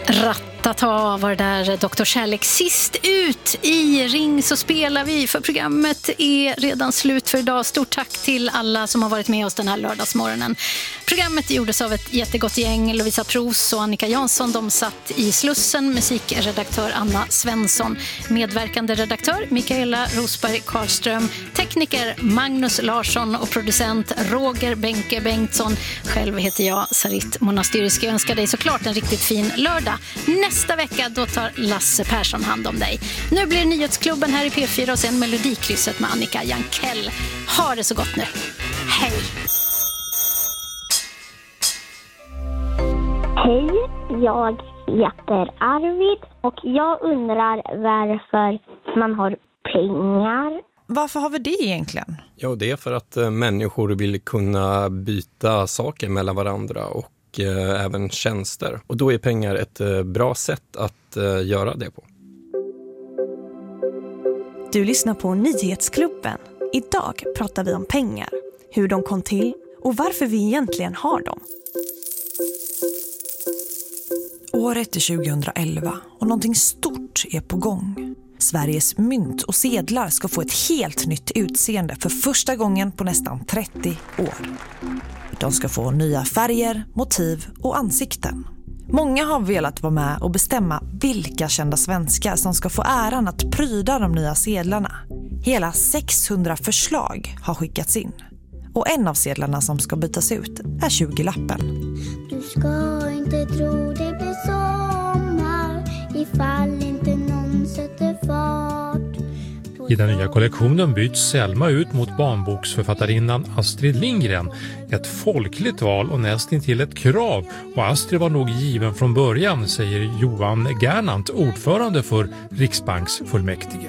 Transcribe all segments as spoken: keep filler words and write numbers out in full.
Ratata var det där, doktor Kärlek. Sist ut i Ring så spelar vi, för programmet är redan slut för idag. Stort tack till alla som har varit med oss den här lördagsmorgonen. Programmet gjordes av ett jättegott gäng. Lovisa Pros och Annika Jansson, de satt i Slussen. Musikredaktör Anna Svensson. Medverkande redaktör Mikaela Rosberg Karlström. Tekniker Magnus Larsson och producent Roger Benke Bengtsson. Själv heter jag Sarit Monastyrisk. Jag önskar dig såklart en riktigt fin lördag. Nästa vecka då tar Lasse Persson hand om dig. Nu blir Nyhetsklubben här i P fyra och sen Melodikrysset med Annika Jankell. Ha det så gott nu. Hej! Hej, jag heter Arvid och jag undrar varför man har pengar. Varför har vi det egentligen? Ja, det är för att äh, människor vill kunna byta saker mellan varandra och och eh, även tjänster. Och då är pengar ett eh, bra sätt att eh, göra det på. Du lyssnar på Nyhetsklubben. Idag pratar vi om pengar, hur de kom till och varför vi egentligen har dem. Året är tjugohundraelva och någonting stort är på gång. Sveriges mynt och sedlar ska få ett helt nytt utseende för första gången på nästan trettio år. De ska få nya färger, motiv och ansikten. Många har velat vara med och bestämma vilka kända svenskar som ska få äran att pryda de nya sedlarna. Hela sexhundra förslag har skickats in. Och en av sedlarna som ska bytas ut är tjugo-lappen. Du ska inte tro det blir sommar ifall inte någon sätter fart. I den nya kollektionen byts Selma ut mot barnboksförfattarinnan Astrid Lindgren. Ett folkligt val och nästintill ett krav. Och Astrid var nog given från början, säger Johan Gernandt, ordförande för Riksbanksfullmäktige.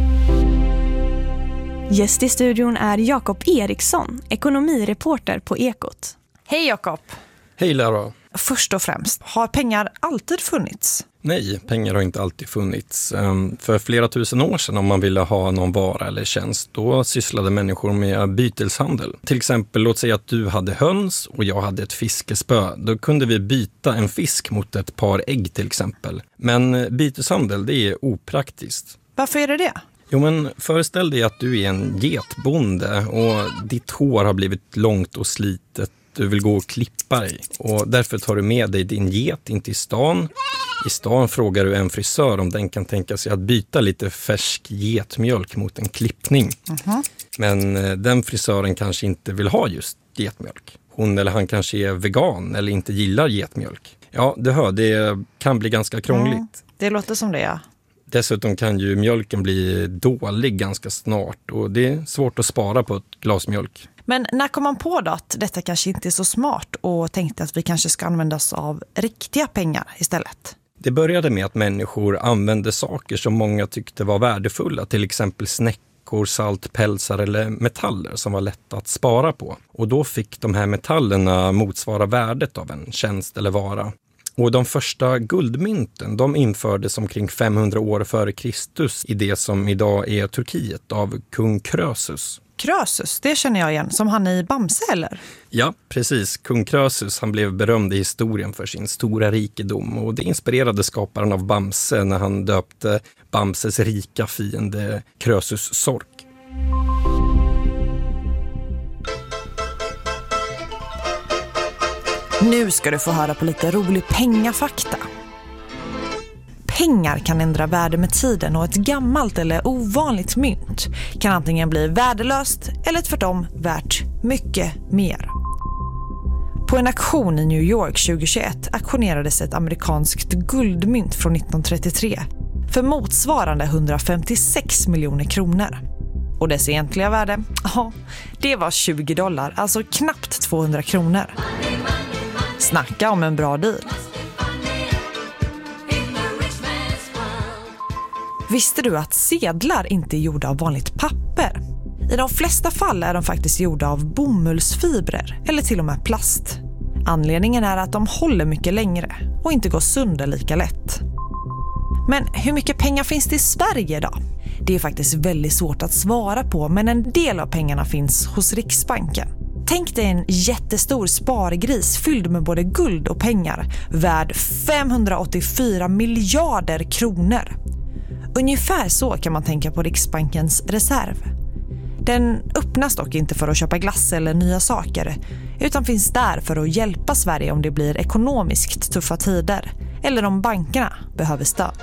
Gäst i studion är Jakob Eriksson, ekonomireporter på Ekot. Hej Jakob! Hej Lara! Först och främst, har pengar alltid funnits? Nej, pengar har inte alltid funnits. För flera tusen år sedan, om man ville ha någon vara eller tjänst, då sysslade människor med byteshandel. Till exempel, låt säga att du hade höns och jag hade ett fiskespö. Då kunde vi byta en fisk mot ett par ägg till exempel. Men byteshandel, det är opraktiskt. Varför är det det? Jo, men föreställ dig att du är en getbonde och ditt hår har blivit långt och slitet. Du vill gå och klippa dig och därför tar du med dig din get in till stan. I stan frågar du en frisör om den kan tänka sig att byta lite färsk getmjölk mot en klippning. Mm-hmm. Men den frisören kanske inte vill ha just getmjölk. Hon eller han kanske är vegan eller inte gillar getmjölk. Ja, du hör, det kan bli ganska krångligt. Mm, det låter som det, ja. Dessutom kan ju mjölken bli dålig ganska snart och det är svårt att spara på ett glas mjölk. Men när kom man på då att detta kanske inte är så smart och tänkte att vi kanske ska använda oss av riktiga pengar istället? Det började med att människor använde saker som många tyckte var värdefulla, till exempel snäckor, salt, pälsar eller metaller som var lätta att spara på. Och då fick de här metallerna motsvara värdet av en tjänst eller vara. Och de första guldmynten, de infördes omkring femhundra år före Kristus i det som idag är Turkiet av kung Krösus. Krösus, det känner jag igen, som han i Bamse eller? Ja, precis. Kung Krösus, han blev berömd i historien för sin stora rikedom och det inspirerade skaparen av Bamse när han döpte Bamses rika fiende Krösus Sork. Nu ska du få höra på lite rolig pengafakta. Pengar kan ändra värde med tiden och ett gammalt eller ovanligt mynt kan antingen bli värdelöst eller tvärtom värt mycket mer. På en auktion i New York tjugohundratjugoett auktionerades ett amerikanskt guldmynt från nittonhundratrettiotre för motsvarande hundrafemtiosex miljoner kronor. Och dess egentliga värde, ja, det var tjugo dollar, alltså knappt tvåhundra kronor. Snacka om en bra deal. Visste du att sedlar inte är gjorda av vanligt papper? I de flesta fall är de faktiskt gjorda av bomullsfibrer eller till och med plast. Anledningen är att de håller mycket längre och inte går sönder lika lätt. Men hur mycket pengar finns det i Sverige då? Det är faktiskt väldigt svårt att svara på, men en del av pengarna finns hos Riksbanken. Tänk dig en jättestor spargris fylld med både guld och pengar, värd femhundraåttiofyra miljarder kronor. Ungefär så kan man tänka på Riksbankens reserv. Den öppnas dock inte för att köpa glass eller nya saker, utan finns där för att hjälpa Sverige om det blir ekonomiskt tuffa tider eller om bankerna behöver stöd.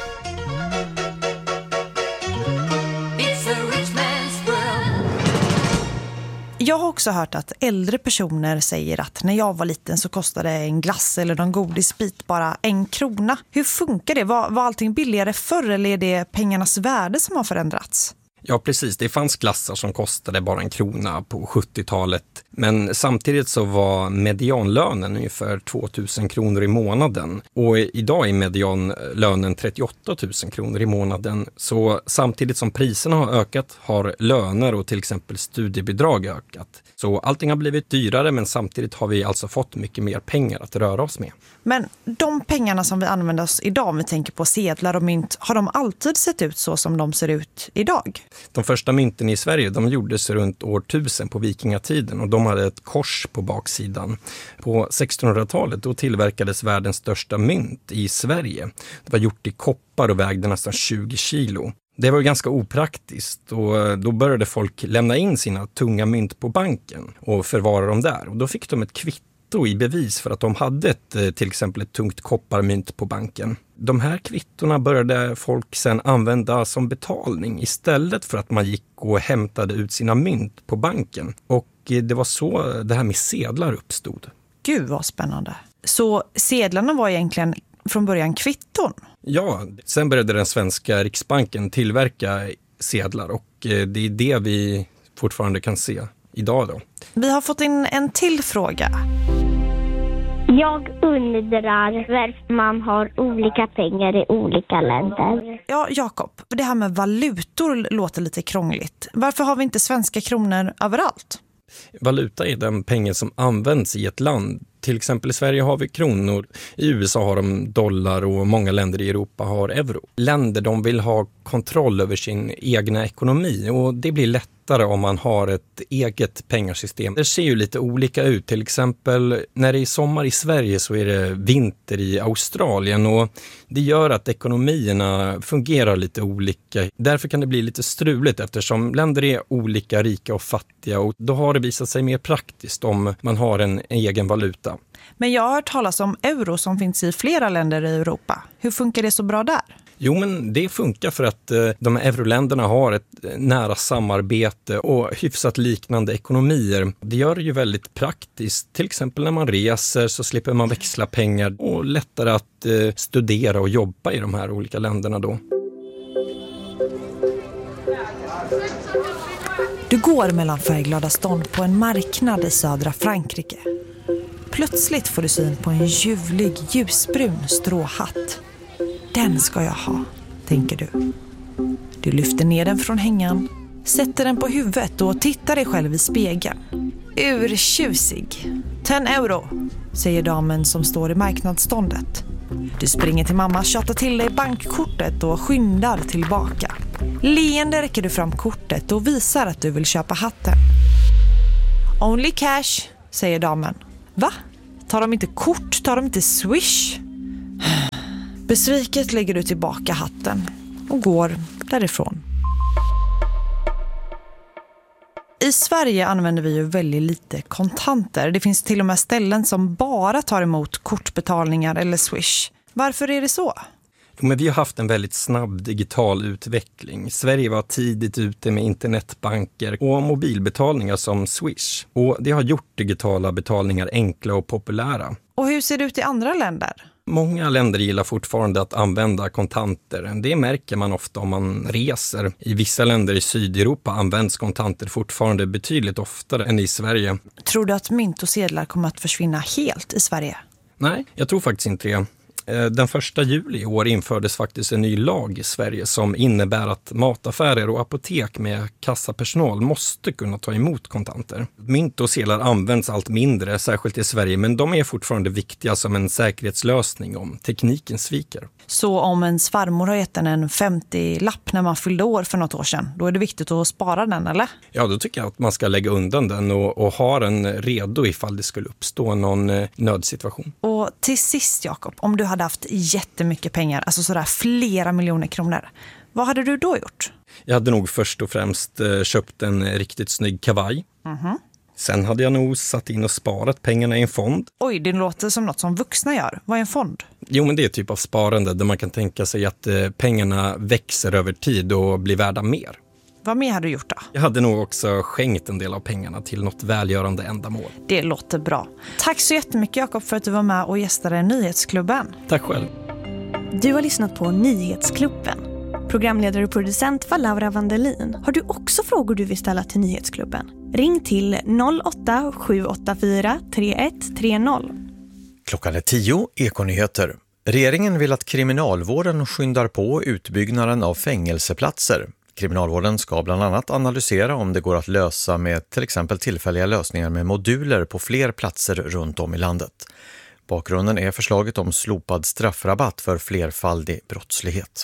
Jag har också hört att äldre personer säger att när jag var liten så kostade en glass eller någon godisbit bara en krona. Hur funkar det? Var, var allting billigare förr eller är det pengarnas värde som har förändrats? Ja, precis. Det fanns glassar som kostade bara en krona på sjuttiotalet. Men samtidigt så var medianlönen ungefär tvåtusen kronor i månaden. Och idag är medianlönen trettioåtta tusen kronor i månaden. Så samtidigt som priserna har ökat har löner och till exempel studiebidrag ökat. Så allting har blivit dyrare, men samtidigt har vi alltså fått mycket mer pengar att röra oss med. Men de pengarna som vi använder oss idag, om vi tänker på sedlar och mynt, har de alltid sett ut så som de ser ut idag? De första mynten i Sverige, de gjordes runt år tusen på vikingatiden och de hade ett kors på baksidan. På sextonhundratalet då tillverkades världens största mynt i Sverige. Det var gjort i koppar och vägde nästan tjugo kilo. Det var ganska opraktiskt och då började folk lämna in sina tunga mynt på banken och förvara dem där. Och då fick de ett kvitto i bevis för att de hade ett, till exempel ett tungt kopparmynt på banken. De här kvittorna började folk sedan använda som betalning istället för att man gick och hämtade ut sina mynt på banken. Och det var så det här med sedlar uppstod. Gud vad spännande. Så sedlarna var egentligen från början kvitton? Ja, sen började den svenska Riksbanken tillverka sedlar och det är det vi fortfarande kan se idag då. Vi har fått in en till fråga. Jag undrar varför man har olika pengar i olika länder. Ja, Jakob, det här med valutor låter lite krångligt. Varför har vi inte svenska kronor överallt? Valuta är den pengen som används i ett land. Till exempel i Sverige har vi kronor, i U S A har de dollar och många länder i Europa har euro. Länder de vill ha kontroll över sin egna ekonomi och det blir lättare om man har ett eget pengasystem. Det ser ju lite olika ut, till exempel när det är sommar i Sverige så är det vinter i Australien och det gör att ekonomierna fungerar lite olika. Därför kan det bli lite struligt eftersom länder är olika rika och fattiga och då har det visat sig mer praktiskt om man har en egen valuta. Men jag har hört talas om euro som finns i flera länder i Europa. Hur funkar det så bra där? Jo, men det funkar för att eh, de här euroländerna har ett nära samarbete och hyfsat liknande ekonomier. Det gör det ju väldigt praktiskt. Till exempel när man reser så slipper man växla pengar och lättare att eh, studera och jobba i de här olika länderna då. Du går mellan färgglada stånd på en marknad i södra Frankrike. Plötsligt får du syn på en ljuvlig ljusbrun stråhatt. Den ska jag ha, tänker du. Du lyfter ner den från hängan, sätter den på huvudet och tittar dig själv i spegeln. Urtjusig. Ten euro, säger damen som står i marknadsståndet. Du springer till mamma, tjatar till dig bankkortet och skyndar tillbaka. Leende räcker du fram kortet och visar att du vill köpa hatten. Only cash, säger damen. Va? Tar de inte kort? Tar de inte Swish? Besviket lägger du tillbaka hatten och går därifrån. I Sverige använder vi ju väldigt lite kontanter. Det finns till och med ställen som bara tar emot kortbetalningar eller Swish. Varför är det så? Jo, men vi har haft en väldigt snabb digital utveckling. Sverige var tidigt ute med internetbanker och mobilbetalningar som Swish. Och det har gjort digitala betalningar enkla och populära. Och hur ser det ut i andra länder? Många länder gillar fortfarande att använda kontanter. Det märker man ofta om man reser. I vissa länder i Sydeuropa används kontanter fortfarande betydligt oftare än i Sverige. Tror du att mynt och sedlar kommer att försvinna helt i Sverige? Nej, jag tror faktiskt inte det. Den första juli i år infördes faktiskt en ny lag i Sverige som innebär att mataffärer och apotek med kassapersonal måste kunna ta emot kontanter. Mynt och sedlar används allt mindre, särskilt i Sverige, men de är fortfarande viktiga som en säkerhetslösning om tekniken sviker. Så om en farmor har gett en en femtio-lapp när man fyllde år för något år sedan, då är det viktigt att spara den, eller? Ja, då tycker jag att man ska lägga undan den och, och ha den redo ifall det skulle uppstå någon eh, nödsituation. Och till sist, Jakob, om du hade haft jättemycket pengar, alltså sådär flera miljoner kronor, vad hade du då gjort? Jag hade nog först och främst eh, köpt en riktigt snygg kavaj. Mhm. Sen hade jag nog satt in och sparat pengarna i en fond. Oj, det låter som något som vuxna gör. Vad är en fond? Jo, men det är ett typ av sparande där man kan tänka sig att eh, pengarna växer över tid och blir värda mer. Vad mer hade du gjort då? Jag hade nog också skänkt en del av pengarna till något välgörande ändamål. Det låter bra. Tack så jättemycket, Jakob, för att du var med och gästade Nyhetsklubben. Tack själv. Du har lyssnat på Nyhetsklubben. Programledare och producent var Laura Vandelin. Har du också frågor du vill ställa till Nyhetsklubben? Ring till noll åtta sju åtta fyra tre ett tre noll. Klockan är tio, Ekonyheter. Regeringen vill att kriminalvården skyndar på utbyggnaden av fängelseplatser. Kriminalvården ska bland annat analysera om det går att lösa med till exempel tillfälliga lösningar med moduler på fler platser runt om i landet. Bakgrunden är förslaget om slopad straffrabatt för flerfaldig brottslighet.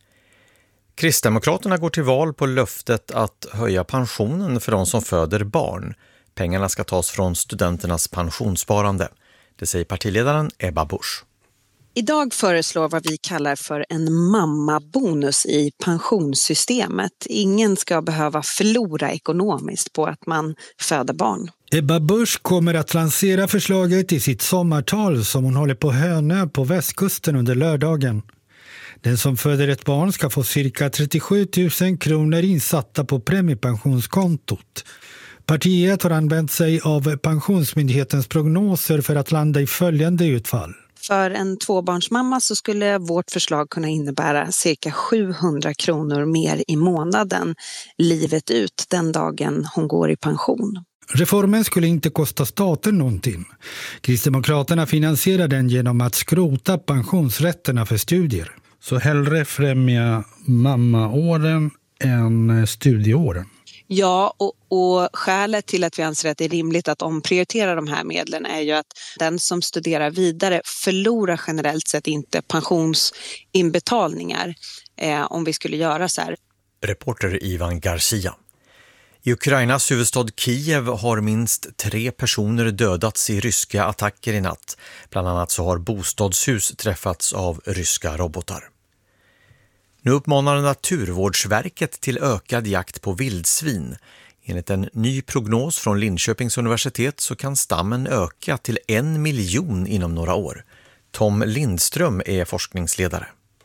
Kristdemokraterna går till val på löftet att höja pensionen för de som föder barn. Pengarna ska tas från studenternas pensionssparande. Det säger partiledaren Ebba Busch. Idag föreslår vad vi kallar för en mammabonus i pensionssystemet. Ingen ska behöva förlora ekonomiskt på att man föder barn. Ebba Busch kommer att lansera förslaget i sitt sommartal som hon håller på Hönö på västkusten under lördagen. Den som föder ett barn ska få cirka trettiosju tusen kronor insatta på premiepensionskontot. Partiet har använt sig av Pensionsmyndighetens prognoser för att landa i följande utfall. För en tvåbarnsmamma så skulle vårt förslag kunna innebära cirka sjuhundra kronor mer i månaden livet ut den dagen hon går i pension. Reformen skulle inte kosta staten någonting. Kristdemokraterna finansierar den genom att skrota pensionsrätterna för studier. Så hellre främja mammaåren än studieåren. Ja, och, och skälet till att vi anser att det är rimligt att omprioritera de här medlen är ju att den som studerar vidare förlorar generellt sett inte pensionsinbetalningar eh, om vi skulle göra så här. Reporter Ivan Garcia. I Ukrainas huvudstad Kiev har minst tre personer dödats i ryska attacker i natt. Bland annat så har bostadshus träffats av ryska robotar. Nu uppmanar Naturvårdsverket till ökad jakt på vildsvin. Enligt en ny prognos från Linköpings universitet så kan stammen öka till en miljon inom några år. Tom Lindström är forskningsledare.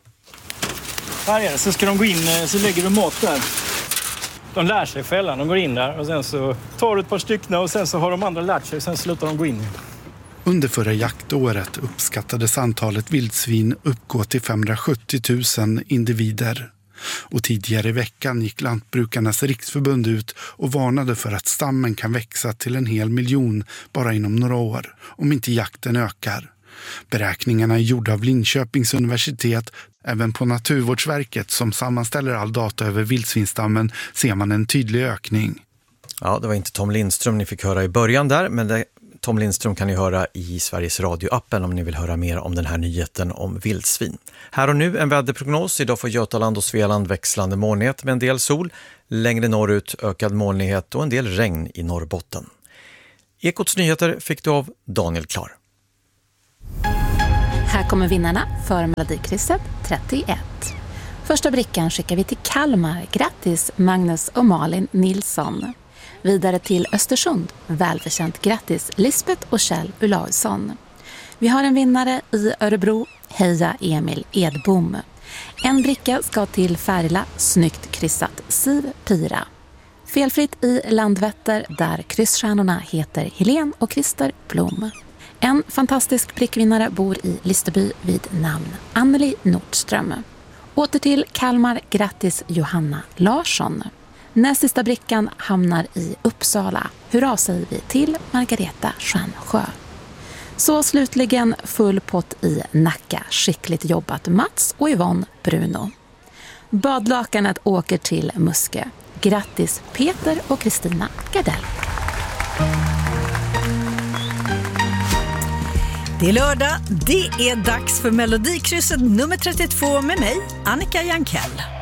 Här är det, så ska de gå in, så lägger de mat där. De lär sig själva, de går in där och sen så tar du ett par stycken och sen så har de andra lärt sig och sen slutar de gå in. Under förra jaktåret uppskattades antalet vildsvin uppgå till femhundrasjuttio tusen individer. Och tidigare i veckan gick Lantbrukarnas riksförbund ut och varnade för att stammen kan växa till en hel miljon bara inom några år om inte jakten ökar. Beräkningarna är gjorda av Linköpings universitet. Även på Naturvårdsverket som sammanställer all data över vildsvinstammen ser man en tydlig ökning. Ja, det var inte Tom Lindström ni fick höra i början där, men det, Tom Lindström kan ni höra i Sveriges Radio-appen om ni vill höra mer om den här nyheten om vildsvin. Här och nu en väderprognos. Idag får Götaland och Svealand växlande molnighet med en del sol. Längre norrut ökad molnighet och en del regn i Norrbotten. Ekots nyheter fick du av Daniel Klar. Här kommer vinnarna för Melodikrysset trettioett. Första brickan skickar vi till Kalmar. Grattis Magnus och Malin Nilsson. Vidare till Östersund. Välförtjänt grattis Lisbeth och Kjell Ulausson. Vi har en vinnare i Örebro. Heja Emil Edbom. En bricka ska till Färila. Snyggt kryssat Siv Pira. Felfritt i Landvetter där kryssstjärnorna heter Helene och Christer Blom. En fantastisk prickvinnare bor i Listerby vid namn Anneli Nordström. Åter till Kalmar, grattis Johanna Larsson. Näst sista brickan hamnar i Uppsala. Hurra säger vi till Margareta Stjärnsjö. Så slutligen full pott i Nacka. Skickligt jobbat Mats och Yvonne Bruno. Badlakanet åker till Muskö. Grattis Peter och Kristina Gardell. Det är lördag, det är dags för Melodikrysset nummer trettiotvå med mig, Annika Jankell.